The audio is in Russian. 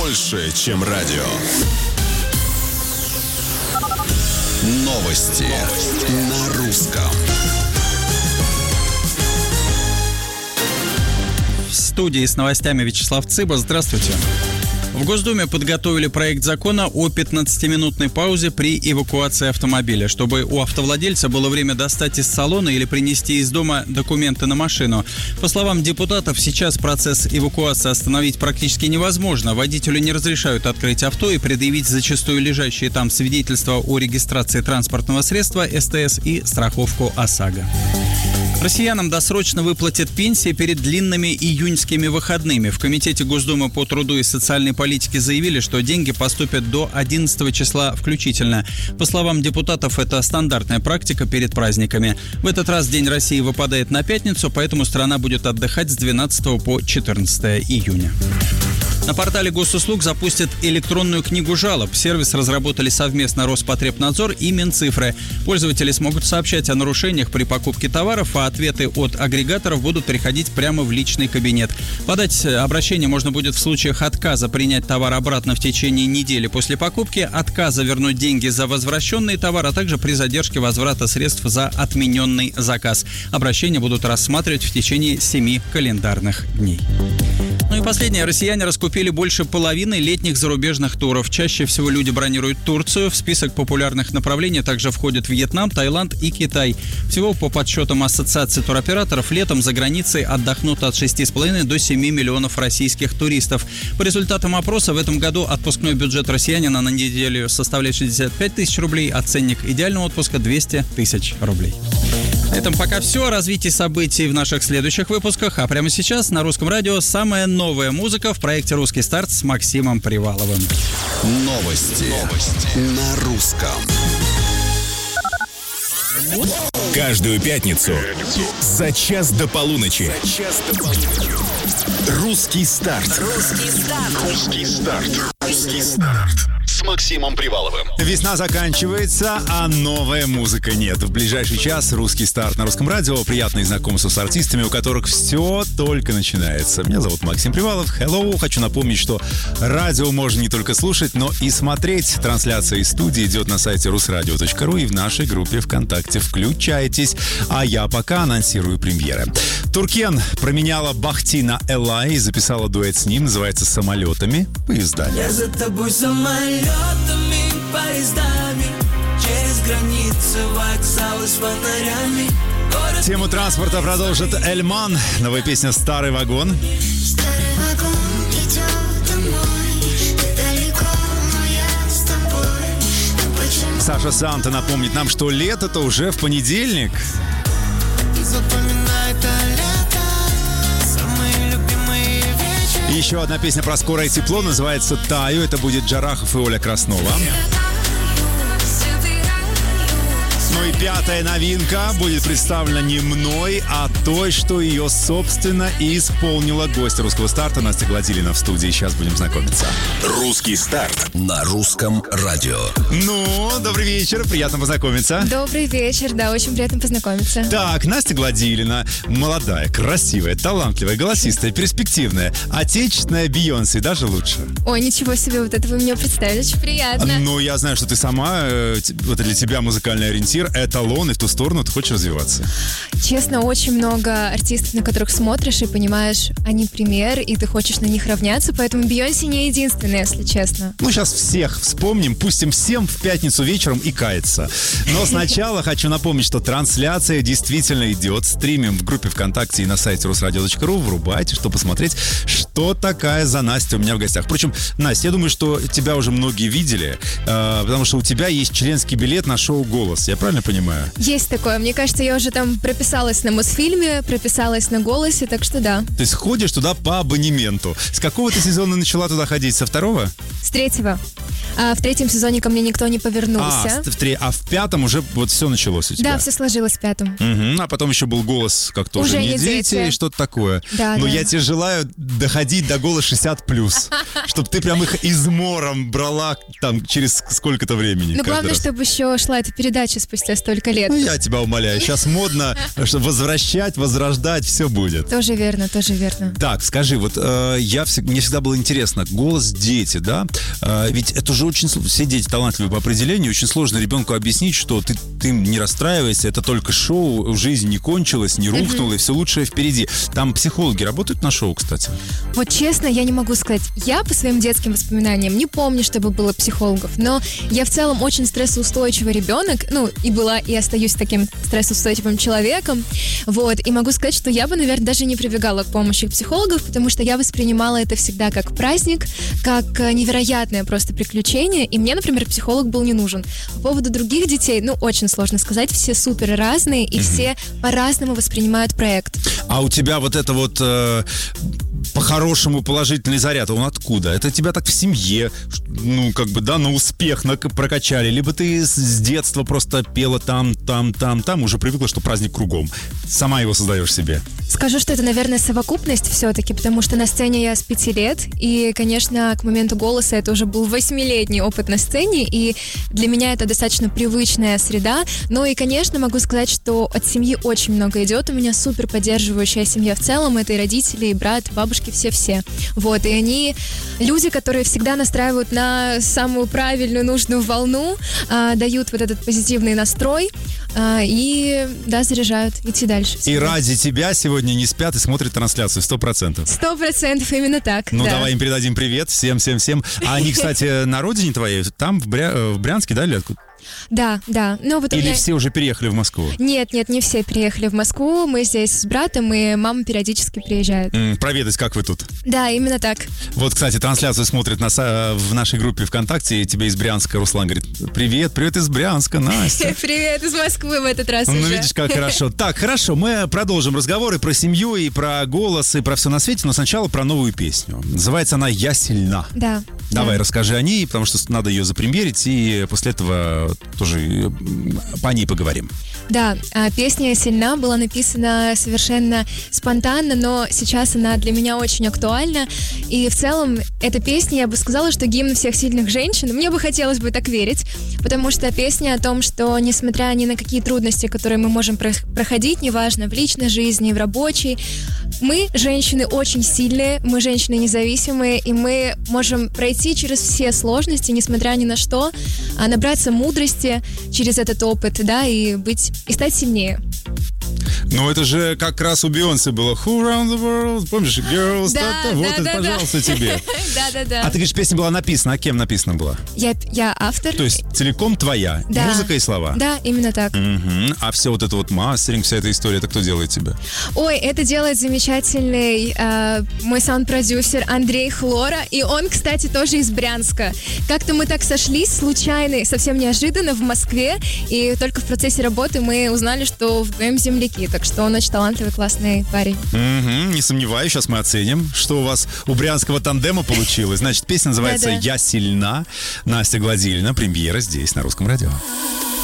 больше, чем радио. Новости на русском. В студии с новостями Вячеслав Цыба. Здравствуйте. В Госдуме подготовили проект закона о 15-минутной паузе при эвакуации автомобиля, чтобы у автовладельца было время достать из салона или принести из дома документы на машину. По словам депутатов, сейчас процесс эвакуации остановить практически невозможно. Водителю не разрешают открыть авто и предъявить зачастую лежащие там свидетельства о регистрации транспортного средства, СТС и страховку ОСАГО. Россиянам досрочно выплатят пенсии перед длинными июньскими выходными. В Комитете Госдумы по труду и социальной политике заявили, что деньги поступят до 11 числа включительно. По словам депутатов, это стандартная практика перед праздниками. В этот раз День России выпадает на пятницу, поэтому страна будет отдыхать с 12 по 14 июня. На портале Госуслуг запустят электронную книгу жалоб. Сервис разработали совместно Роспотребнадзор и Минцифры. Пользователи смогут сообщать о нарушениях при покупке товаров, а ответы от агрегаторов будут приходить прямо в личный кабинет. Подать обращение можно будет в случаях отказа принять товар обратно в течение недели после покупки, отказа вернуть деньги за возвращенный товар, а также при задержке возврата средств за отмененный заказ. Обращения будут рассматривать в течение 7 календарных дней. Ну и последнее. Россияне раскупили больше половины летних зарубежных туров. Чаще всего люди бронируют Турцию. В список популярных направлений также входят Вьетнам, Таиланд и Китай. Всего, по подсчетам Ассоциации туроператоров, летом за границей отдохнут от 6,5 до 7 миллионов российских туристов. По результатам опроса в этом году отпускной бюджет россиянина на неделю составляет 65 тысяч рублей, а ценник идеального отпуска 200 тысяч рублей. На этом пока все. О развитии событий в наших следующих выпусках. А прямо сейчас на Русском радио самая новая музыка в проекте «Русский старт» с Максимом Приваловым. Новости на русском. Каждую пятницу за час до полуночи. «Русский старт». «Русский старт» с Максимом Приваловым. Весна заканчивается, а новая музыка нет. В ближайший час «Русский старт» на Русском радио. Приятные знакомства с артистами, у которых все только начинается. Меня зовут Максим Привалов. Hello! Хочу напомнить, что радио можно не только слушать, но и смотреть. Трансляция из студии идет на сайте rusradio.ru и в нашей группе ВКонтакте. Включайтесь. А я пока анонсирую премьеры. Туркен променяла Бахти на Элай и записала дуэт с ним. Называется «Самолетами, поездами». Я за тобой самолетами, поездами, через границы, вокзалы с фонарями. Тему транспорта продолжит Эльман. Новая песня «Старый вагон». Старый вагон идет домой, ты далеко, но я с тобой. Но почему? Саша Санта напомнит нам, что лето-то уже в понедельник. Запоминай это лето, самые любимые вечера. Еще одна песня про скорое тепло, называется «Таю». Это будет Джарахов и Оля Краснова. Ну и пятая новинка будет представлена не мной, а той, что ее, собственно, и исполнила гость «Русского старта» Настя Гладилина в студии. Сейчас будем знакомиться. «Русский старт» на Русском радио. Ну, добрый вечер, приятно познакомиться. Добрый вечер, да, очень приятно познакомиться. Так, Настя Гладилина, молодая, красивая, талантливая, голосистая, перспективная, отечественная Бейонсе, даже лучше. Ой, ничего себе, вот это вы мне представили, очень приятно. Ну, я знаю, что ты сама, вот для тебя музыкальный ориентир, эталон, и в ту сторону ты хочешь развиваться. Честно, очень много артистов, на которых смотришь и понимаешь, они пример, и ты хочешь на них равняться, поэтому Бейонсе не единственная, если честно. Ну, сейчас всех вспомним, пустим всем в пятницу вечером и каяться. Но сначала хочу напомнить, что трансляция действительно идет, стримим в группе ВКонтакте и на сайте rusradio.ru. Врубайте, чтобы посмотреть, что такая за Настя у меня в гостях. Впрочем, Настя, я думаю, что тебя уже многие видели, потому что у тебя есть членский билет на шоу «Голос». Я правильно понимаю? Есть такое. Мне кажется, я уже там прописалась на Мосфильме, прописалась на «Голосе», так что да. То есть ходишь туда по абонементу. С какого ты сезона начала туда ходить? Со второго? С 3-го. А в 3-м сезоне ко мне никто не повернулся. А в 5-м уже вот все началось у тебя. Да, все сложилось в 5-м. Мгм. А потом еще был голос, как тоже Уже не не дети, дети. и что-то такое. Да, Но да. я тебе желаю доходить до голос 60+, чтобы ты прям их измором брала там через сколько-то времени. Ну, каждый главное, раз. чтобы еще шла эта передача спустя столько лет. Ну, я тебя умоляю, сейчас модно что возвращать, возрождать, все будет. Тоже верно, тоже верно. Так, скажи, вот мне всегда было интересно, голос дети, да? Ведь это же очень все дети талантливые по определению, очень сложно ребенку объяснить, что ты не расстраивайся, это только шоу, жизнь не кончилась, не рухнула, и все лучшее впереди. Там психологи работают на шоу, кстати? Вот честно, я не могу сказать. Я по своим детским воспоминаниям не помню, чтобы было психологов, но я в целом очень стрессоустойчивый ребенок, ну, и была, и остаюсь таким стрессоустойчивым человеком, вот, и могу сказать, что я бы, наверное, даже не прибегала к помощи психологов, потому что я воспринимала это всегда как праздник, как невероятное просто приключение, и мне, например, психолог был не нужен. По поводу других детей, ну, очень сложно сказать, все супер разные, и все по-разному воспринимают проект. А у тебя вот это вот по-хорошему положительный заряд, он откуда? Это тебя так в семье, ну, как бы, да, на успех прокачали, либо ты с детства просто пела там, уже привыкла, что праздник кругом. Сама его создаешь себе. Скажу, что это, наверное, совокупность все-таки, потому что на сцене я с 5 лет, и, конечно, к моменту голоса это уже был 8-летний опыт на сцене, и для меня это достаточно привычная среда, но и, конечно, могу сказать, что от семьи очень много идет, у меня супер поддерживающая семья в целом, это и родители, и брат, бабушки, все-все. Вот, и они люди, которые всегда настраивают на самую правильную, нужную волну, дают вот этот позитивный настрой, и, да, заряжают идти дальше. И всегда. ради тебя сегодня не спят и смотрят трансляцию 100%. 100% именно так. Ну, да. давай им передадим привет всем. А они, кстати, на родине твоей, там, в Брянске, да, или откуда? Да. Ну, вот у Или меня... все уже переехали в Москву? Нет, не все приехали в Москву. Мы здесь с братом, и мама периодически приезжает. Проведать, как вы тут? Да, именно так. Вот, кстати, трансляцию смотрит в нашей группе ВКонтакте, и тебе из Брянска Руслан говорит: привет из Брянска, Настя. Привет из Москвы в этот раз Ну, уже. видишь, как хорошо. Так, хорошо, мы продолжим разговоры про семью и про голос, и про все на свете, но сначала про новую песню. Называется она «Я сильна». Да. Давай, да. расскажи о ней, потому что надо ее запремьерить, и после этого тоже по ней поговорим. Да, песня «Сильна» была написана совершенно спонтанно, но сейчас она для меня очень актуальна. И в целом эта песня, я бы сказала, что гимн всех сильных женщин. Мне бы хотелось бы так верить, потому что песня о том, что несмотря ни на какие трудности, которые мы можем проходить, неважно, в личной жизни, в рабочей, мы, женщины, очень сильные, мы, женщины, независимые, и мы можем пройти через все сложности, несмотря ни на что, набраться мудрости через этот опыт, да, и стать сильнее. Ну, это же как раз у Бейонсе было «Who around the world?» Помнишь? «Girls», вот это, пожалуйста, тебе. Да. А ты говоришь, песня была написана, а кем написана была? Я автор. То есть целиком твоя? Да. Музыка и слова? Да, именно так. Мгм. А все вот это вот мастеринг, вся эта история, это кто делает тебе? Ой, это делает замечательный мой саунд-продюсер Андрей Хлора, и он, кстати, тоже из Брянска. Как-то мы так сошлись случайно, совсем неожиданно в Москве, и только в процессе работы мы узнали, что вдвоем земляки, так что он очень талантливый, классный парень. Мгм, не сомневаюсь, сейчас мы оценим, что у вас у брянского тандема получилось. Значит, песня называется Да-да. «Я сильна». Настя Гладилина, премьера здесь, на Русском радио.